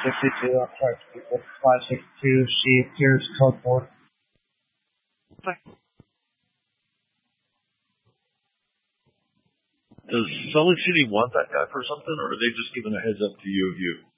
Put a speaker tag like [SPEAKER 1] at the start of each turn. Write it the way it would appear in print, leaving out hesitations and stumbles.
[SPEAKER 1] 562, I'm trying to speak with 562, she appears code 4.
[SPEAKER 2] Okay. Does Salt Lake City want that guy for something, or are they just giving a heads up to you?